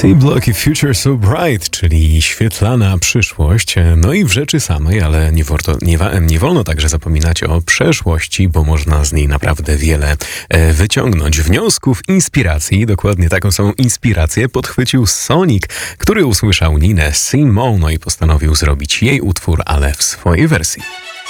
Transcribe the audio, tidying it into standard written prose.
C-Block i Future So Bright, czyli świetlana przyszłość. No i w rzeczy samej, ale nie wolno także zapominać o przeszłości, bo można z niej naprawdę wiele wyciągnąć. Wniosków, inspiracji, dokładnie taką samą inspirację podchwycił Sonic, który usłyszał Ninę Simone i postanowił zrobić jej utwór, ale w swojej wersji.